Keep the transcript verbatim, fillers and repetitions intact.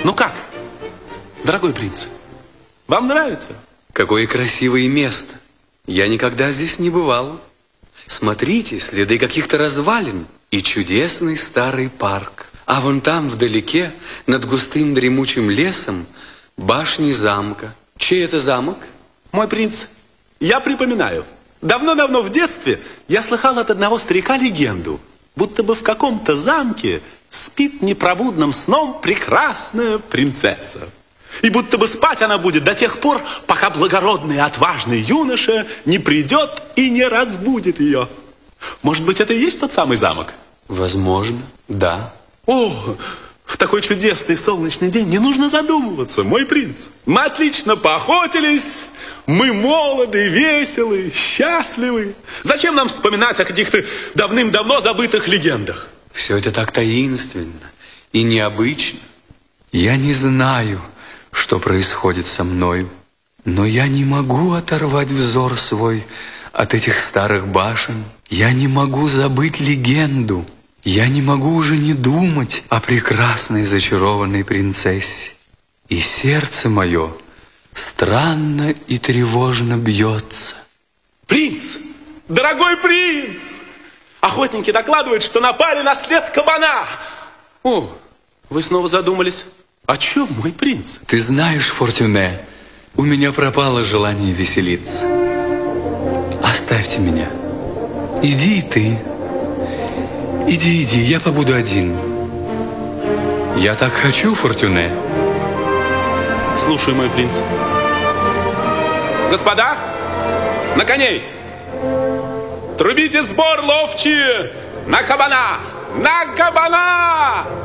Ну как, дорогой принц, вам нравится? Какое красивое место. Я никогда здесь не бывал. Смотрите, следы каких-то развалин и чудесный старый парк. А вон там, вдалеке, над густым дремучим лесом, башни замка. Чей это замок? Мой принц, я припоминаю. Давно-давно в детстве я слыхал от одного старика легенду, будто бы в каком-то замке спит непробудным сном прекрасная принцесса. И будто бы спать она будет до тех пор, пока благородный и отважный юноша не придет и не разбудит ее. Может быть, это и есть тот самый замок? Возможно, да. О, в такой чудесный солнечный день не нужно задумываться, мой принц. Мы отлично поохотились, мы молоды, веселы, счастливы. Зачем нам вспоминать о каких-то давным-давно забытых легендах? Все это так таинственно и необычно. Я не знаю, что происходит со мной, но я не могу оторвать взор свой от этих старых башен. Я не могу забыть легенду. Я не могу уже не думать о прекрасной зачарованной принцессе. И сердце мое странно и тревожно бьется. Принц! Дорогой принц! Охотники докладывают, что напали на след кабана. О, вы снова задумались. О чем, мой принц? Ты знаешь, Фортюне, у меня пропало желание веселиться. Оставьте меня. Иди и ты. Иди, иди, я побуду один. Я так хочу, Фортюне. Слушаю, мой принц. Господа, на коней! Трубите сбор, ловчие! На кабана! На кабана!